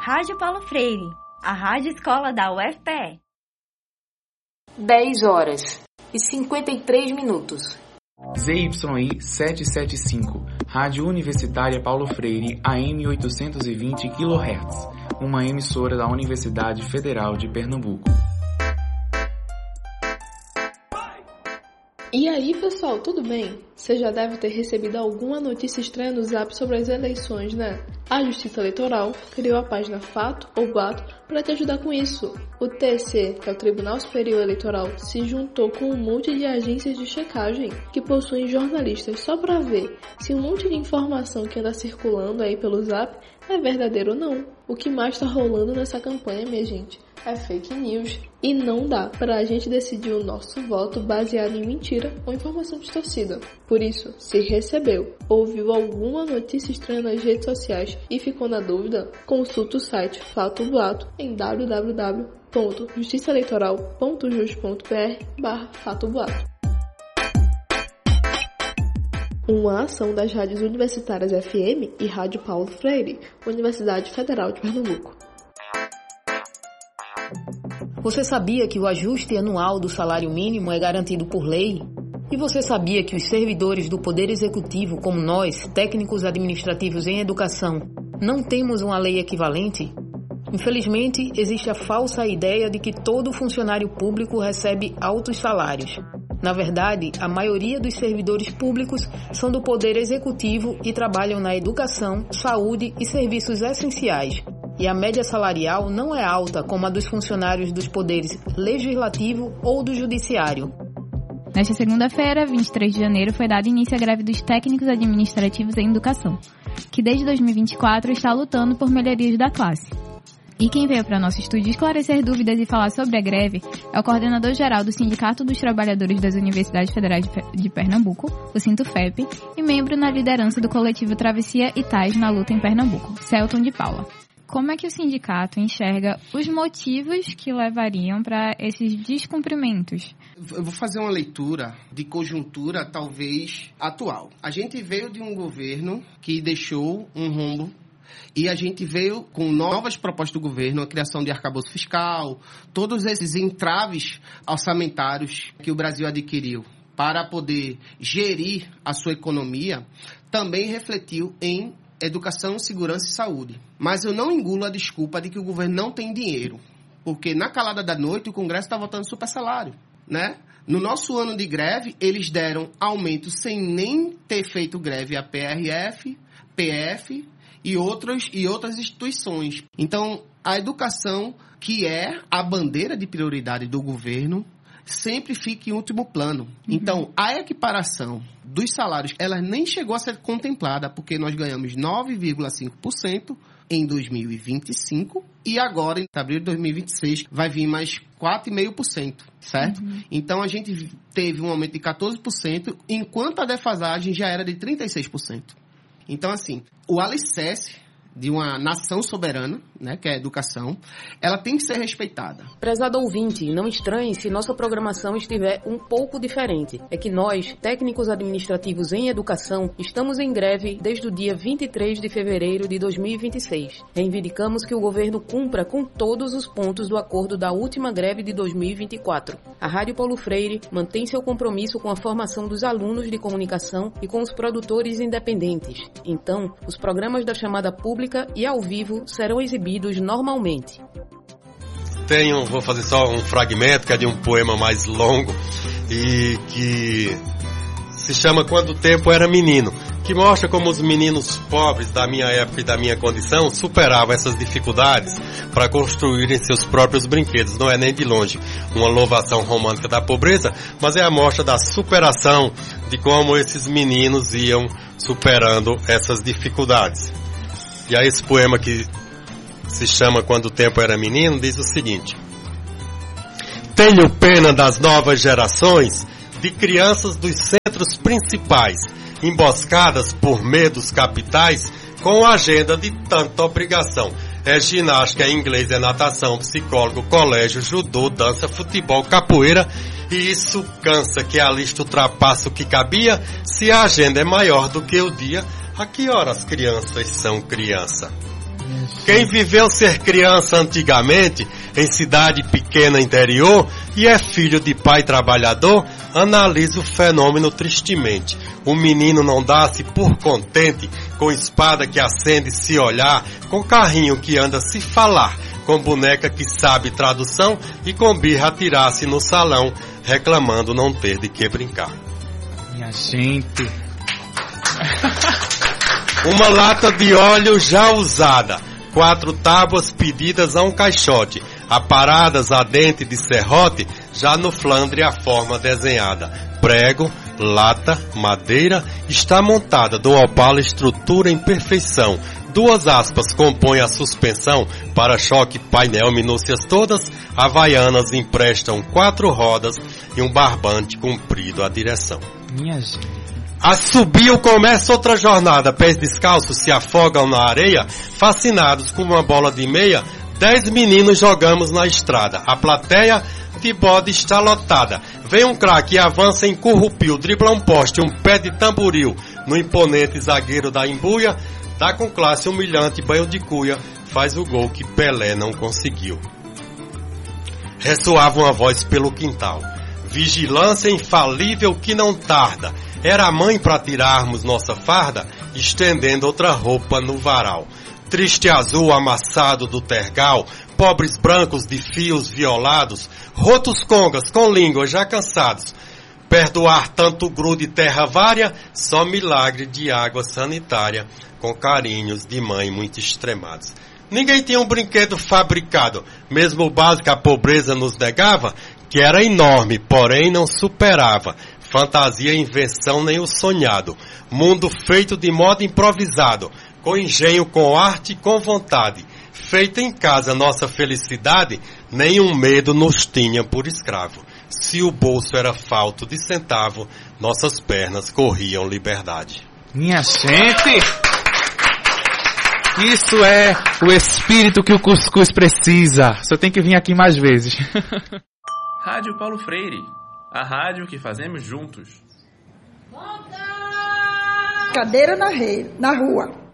Rádio Paulo Freire, a rádio escola da UFPE. 10 horas e 53 minutos. ZYI 775, Rádio Universitária Paulo Freire, AM 820 kHz, uma emissora da Universidade Federal de Pernambuco. E aí, pessoal, tudo bem? Você já deve ter recebido alguma notícia estranha no Zap sobre as eleições, né? A Justiça Eleitoral criou a página Fato ou Boato para te ajudar com isso. O TSE, que é o Tribunal Superior Eleitoral, se juntou com um monte de agências de checagem que possuem jornalistas só para ver se um monte de informação que anda circulando aí pelo Zap é verdadeiro ou não. O que mais está rolando nessa campanha, minha gente, é fake news. E não dá para a gente decidir o nosso voto baseado em mentira ou informação distorcida. Por isso, se recebeu ou viu alguma notícia estranha nas redes sociais e ficou na dúvida, consulta o site Fato ou Boato em www.justiçaeleitoral.jus.br/fato-boato. Uma ação das rádios universitárias FM e Rádio Paulo Freire, Universidade Federal de Pernambuco. Você sabia que o ajuste anual do salário mínimo é garantido por lei? E você sabia que os servidores do Poder Executivo, como nós, técnicos administrativos em educação, não temos uma lei equivalente? Infelizmente, existe a falsa ideia de que todo funcionário público recebe altos salários. Na verdade, a maioria dos servidores públicos são do Poder Executivo e trabalham na educação, saúde e serviços essenciais. E a média salarial não é alta como a dos funcionários dos poderes legislativo ou do judiciário. Nesta segunda-feira, 23 de janeiro, foi dado início à greve dos técnicos administrativos em educação, que desde 2024 está lutando por melhorias da classe. E quem veio para nosso estúdio esclarecer dúvidas e falar sobre a greve é o coordenador-geral do Sindicato dos Trabalhadores das Universidades Federais de Pernambuco, o Sintufep, e membro na liderança do coletivo Travessia e Tais na luta em Pernambuco, Celton de Paula. Como é que o sindicato enxerga os motivos que levariam para esses descumprimentos? Eu vou fazer uma leitura de conjuntura, talvez, atual. A gente veio de um governo que deixou um rombo e a gente veio com novas propostas do governo, a criação de arcabouço fiscal, todos esses entraves orçamentários que o Brasil adquiriu para poder gerir a sua economia, também refletiu em educação, segurança e saúde. Mas eu não engulo a desculpa de que o governo não tem dinheiro, porque na calada da noite o Congresso está votando super salário, né? No nosso ano de greve, eles deram aumento sem nem ter feito greve a PRF, PF e outras instituições. Então, a educação, que é a bandeira de prioridade do governo, sempre fica em último plano. Então, a equiparação dos salários, ela nem chegou a ser contemplada, porque nós ganhamos 9,5% em 2025 e agora, em abril de 2026, vai vir mais 4,5%, certo? Então, a gente teve um aumento de 14%, enquanto a defasagem já era de 36%. Então, assim, o alicerce de uma nação soberana, né, que é a educação, ela tem que ser respeitada. Prezado ouvinte, não estranhe se nossa programação estiver um pouco diferente. É que nós, técnicos administrativos em educação, estamos em greve desde o dia 23 de fevereiro de 2026. Reivindicamos que o governo cumpra com todos os pontos do acordo da última greve de 2024. A Rádio Paulo Freire mantém seu compromisso com a formação dos alunos de comunicação e com os produtores independentes. Então, os programas da chamada pública e ao vivo serão exibidos normalmente. Vou fazer só um fragmento que é de um poema mais longo e que se chama Quando o Tempo Era Menino, que mostra como os meninos pobres da minha época e da minha condição superavam essas dificuldades para construírem seus próprios brinquedos. Não é nem de longe uma louvação romântica da pobreza, mas é a mostra da superação de como esses meninos iam superando essas dificuldades. E aí esse poema que se chama Quando o Tempo Era Menino diz o seguinte: tenho pena das novas gerações, de crianças dos centros principais, emboscadas por medos capitais, com agenda de tanta obrigação. É ginástica, é inglês, é natação, psicólogo, colégio, judô, dança, futebol, capoeira. E isso cansa, que a lista ultrapassa o que cabia. Se a agenda é maior do que o dia, a que horas as crianças são criança? Quem viveu ser criança antigamente, em cidade pequena interior, e é filho de pai trabalhador, analisa o fenômeno tristemente. O menino não dá-se por contente, com espada que acende se olhar, com carrinho que anda se falar, com boneca que sabe tradução e com birra atirar-se no salão, reclamando não ter de que brincar. Minha gente... Uma lata de óleo já usada, 4 tábuas pedidas a um caixote, aparadas a dente de serrote, já no flandre a forma desenhada. Prego, lata, madeira, está montada do opala estrutura em perfeição. 2 aspas compõem a suspensão, para-choque, painel, minúcias todas, havaianas emprestam 4 rodas e um barbante comprido à direção. Minha gente... Assobio começa outra jornada, pés descalços se afogam na areia, fascinados com uma bola de meia, 10 meninos jogamos na estrada, a plateia de bode está lotada, vem um craque e avança em currupio, dribla um poste, um pé de tamboril, no imponente zagueiro da embuia, dá com classe humilhante banho de cuia, faz o gol que Pelé não conseguiu. Ressoava uma voz pelo quintal, vigilância infalível que não tarda, era a mãe para tirarmos nossa farda, estendendo outra roupa no varal. Triste azul amassado do tergal, pobres brancos de fios violados, rotos congas com línguas já cansados. Perdoar tanto grude terra vária, só milagre de água sanitária, com carinhos de mãe muito extremados. Ninguém tinha um brinquedo fabricado, mesmo o básico a pobreza nos negava, que era enorme, porém não superava. Fantasia, invenção, nem o sonhado. Mundo feito de modo improvisado, com engenho, com arte e com vontade. Feita em casa nossa felicidade, nenhum medo nos tinha por escravo. Se o bolso era falto de centavo, nossas pernas corriam liberdade. Minha gente! Isso é o espírito que o cuscuz precisa. Só tem que vir aqui mais vezes. Rádio Paulo Freire. A rádio que fazemos juntos. Cadeira na rua.